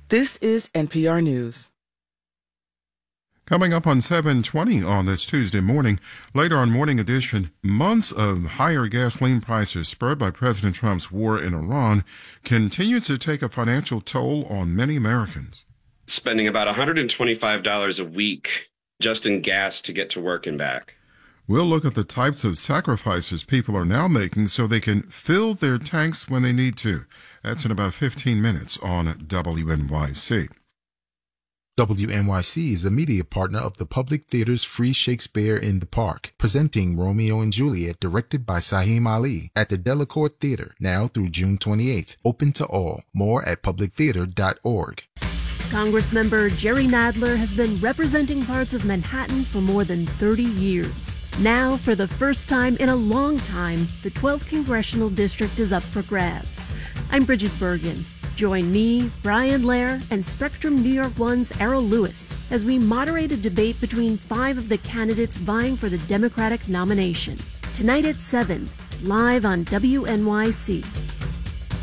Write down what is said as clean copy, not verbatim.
This is NPR News. Coming up on 7:20 on this Tuesday morning, later on Morning Edition, months of higher gasoline prices spurred by President Trump's war in Iran continue to take a financial toll on many Americans. Spending about $125 a week just in gas to get to work and back. We'll look at the types of sacrifices people are now making so they can fill their tanks when they need to. That's in about 15 minutes on WNYC. WNYC is a media partner of the Public Theater's Free Shakespeare in the Park, presenting Romeo and Juliet, directed by Saheem Ali, at the Delacorte Theater, now through June 28th. Open to all. More at publictheater.org. Congressmember Jerry Nadler has been representing parts of Manhattan for more than 30 years. Now, for the first time in a long time, the 12th Congressional District is up for grabs. I'm Bridget Bergen. Join me, Brian Lair, and Spectrum New York One's Errol Lewis as we moderate a debate between 5 of the candidates vying for the Democratic nomination. Tonight at 7, live on WNYC.